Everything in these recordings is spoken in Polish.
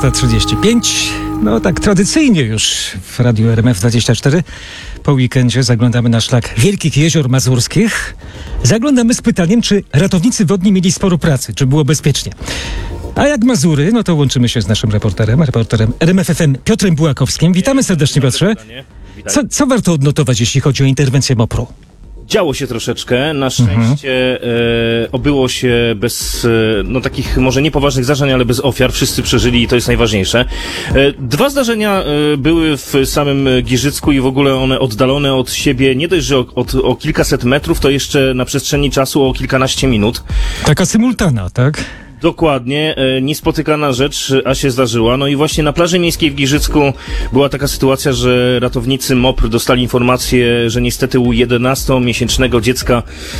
19:35. No tak tradycyjnie już w Radiu RMF24 po weekendzie zaglądamy na szlak Wielkich Jezior Mazurskich. Zaglądamy z pytaniem, czy ratownicy wodni mieli sporo pracy, czy było bezpiecznie. A jak Mazury, no to łączymy się z naszym reporterem RMF FM Piotrem Bułakowskim. Witamy serdecznie, Piotrze. Co warto odnotować, jeśli chodzi o interwencję MOPR-u? Działo się troszeczkę, na szczęście obyło się bez takich może niepoważnych zdarzeń, ale bez ofiar. Wszyscy przeżyli i to jest najważniejsze. Dwa zdarzenia były w samym Giżycku i w ogóle one oddalone od siebie nie dość, że o kilkaset metrów, to jeszcze na przestrzeni czasu o kilkanaście minut. Taka symultana, tak? Dokładnie, niespotykana rzecz, a się zdarzyła. No i właśnie na plaży miejskiej w Giżycku była taka sytuacja, że ratownicy MOPR dostali informację, że niestety u 11-miesięcznego dziecka,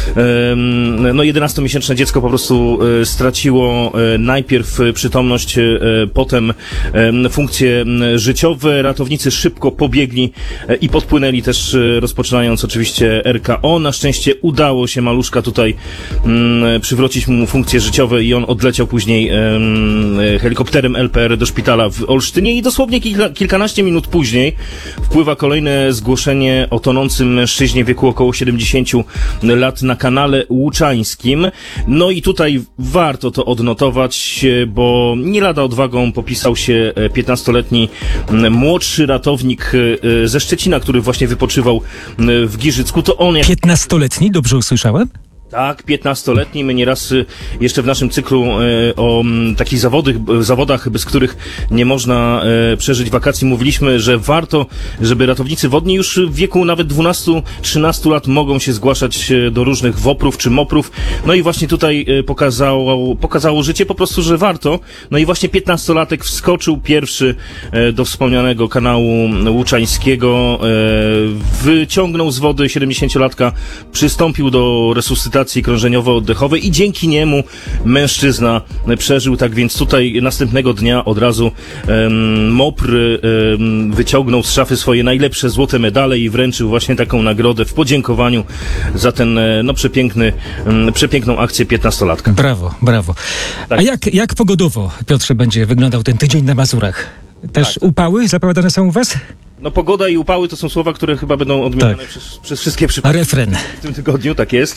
11-miesięczne dziecko po prostu straciło najpierw przytomność, potem funkcje życiowe. Ratownicy szybko pobiegli i podpłynęli też, rozpoczynając oczywiście RKO. Na szczęście udało się maluszka tutaj przywrócić mu funkcje życiowe i on odleciał później helikopterem LPR do szpitala w Olsztynie i dosłownie kilkanaście minut później wpływa kolejne zgłoszenie o tonącym mężczyźnie w wieku około 70 lat na kanale Łuczańskim. No i tutaj warto to odnotować, bo nie lada odwagą popisał się 15-letni młodszy ratownik ze Szczecina, który właśnie wypoczywał w Giżycku. To on 15-letni, dobrze usłyszałem? Tak, 15-letni. My nieraz jeszcze w naszym cyklu o takich zawodach, bez których nie można przeżyć wakacji, mówiliśmy, że warto, żeby ratownicy wodni już w wieku nawet 12-13 lat mogą się zgłaszać do różnych WOPR-ów czy MOPR-ów. No i właśnie tutaj pokazało życie po prostu, że warto. No i właśnie 15-latek wskoczył pierwszy do wspomnianego kanału Łuczańskiego, wyciągnął z wody 70-latka, przystąpił do resuscytacji krążeniowo-oddechowej i dzięki niemu mężczyzna przeżył. Tak więc tutaj następnego dnia od razu MOPR wyciągnął z szafy swoje najlepsze złote medale i wręczył właśnie taką nagrodę w podziękowaniu za ten przepiękną akcję 15-latka. Brawo. Tak. A jak pogodowo, Piotrze, będzie wyglądał ten tydzień na Mazurach? Też upały zapowiadane są u was? No pogoda i upały to są słowa, które chyba będą odmieniane przez wszystkie przypadki. A refren. W tym tygodniu, tak jest.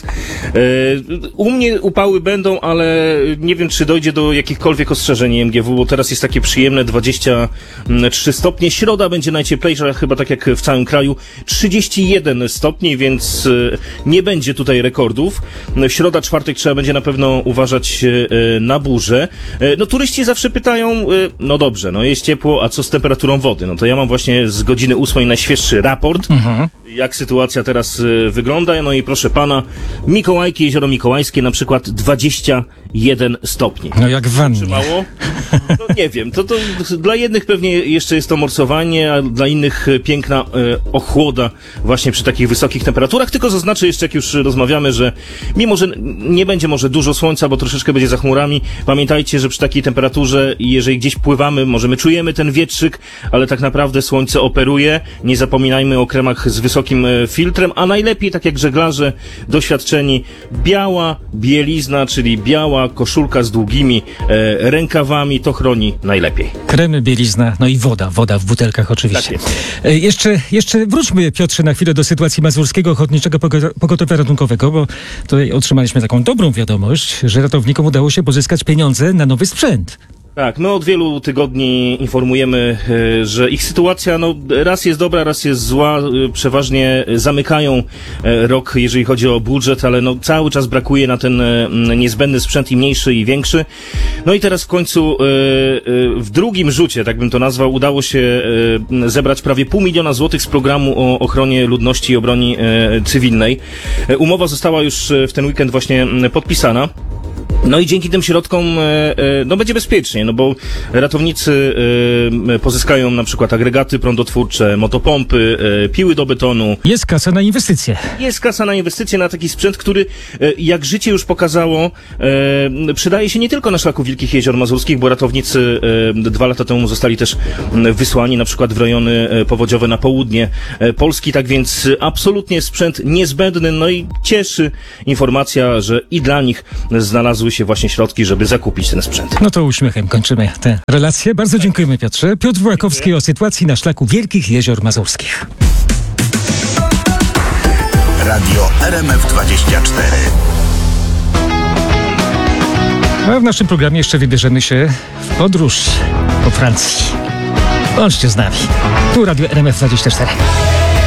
U mnie upały będą, ale nie wiem, czy dojdzie do jakichkolwiek ostrzeżeń MGW, bo teraz jest takie przyjemne 23 stopnie. Środa będzie najcieplejsza, chyba tak jak w całym kraju. 31 stopni, więc nie będzie tutaj rekordów. Środa, czwartek trzeba będzie na pewno uważać na burzę. No turyści zawsze pytają, no dobrze, no jest ciepło, a co z temperaturą wody? No to ja mam właśnie z godziny 8 najświeższy raport, jak sytuacja teraz wygląda. No i proszę pana, Mikołajki, Jezioro Mikołajskie na przykład 21 stopni. No jak w wannie. Mało? No nie wiem, to dla jednych pewnie jeszcze jest to morsowanie, a dla innych piękna ochłoda właśnie przy takich wysokich temperaturach. Tylko zaznaczę jeszcze, jak już rozmawiamy, że mimo, że nie będzie może dużo słońca, bo troszeczkę będzie za chmurami, pamiętajcie, że przy takiej temperaturze, jeżeli gdzieś pływamy, może my czujemy ten wietrzyk, ale tak naprawdę słońce operuje. Nie zapominajmy o kremach z wysokim filtrem, a najlepiej, tak jak żeglarze doświadczeni, biała bielizna, czyli biała koszulka z długimi rękawami, to chroni najlepiej. Kremy, bielizna, no i woda w butelkach oczywiście. Tak jest. Jeszcze wróćmy, Piotrze, na chwilę do sytuacji Mazurskiego Ochotniczego Pogotowia Ratunkowego, bo tutaj otrzymaliśmy taką dobrą wiadomość, że ratownikom udało się pozyskać pieniądze na nowy sprzęt. Tak, my od wielu tygodni informujemy, że ich sytuacja raz jest dobra, raz jest zła. Przeważnie zamykają rok, jeżeli chodzi o budżet, ale cały czas brakuje na ten niezbędny sprzęt, i mniejszy, i większy. No i teraz w końcu w drugim rzucie, tak bym to nazwał, udało się zebrać prawie 500 000 złotych z programu o ochronie ludności i obronie cywilnej. Umowa została już w ten weekend właśnie podpisana. No i dzięki tym środkom będzie bezpiecznie, bo ratownicy pozyskają na przykład agregaty prądotwórcze, motopompy, piły do betonu. Jest kasa na inwestycje. Jest kasa na inwestycje, na taki sprzęt, który, jak życie już pokazało, przydaje się nie tylko na szlaku Wielkich Jezior Mazurskich, bo ratownicy 2 lata temu zostali też wysłani na przykład w rejony powodziowe na południe Polski, tak więc absolutnie sprzęt niezbędny. No i cieszy informacja, że i dla nich znalazły znalazły się właśnie środki, żeby zakupić ten sprzęt. No to uśmiechem kończymy tę relację. Bardzo dziękujemy, Piotrze. Piotr Włakowski o sytuacji na szlaku Wielkich Jezior Mazurskich. Radio RMF24. A w naszym programie jeszcze wybierzemy się w podróż po Francji. Bądźcie z nami. Tu Radio RMF24.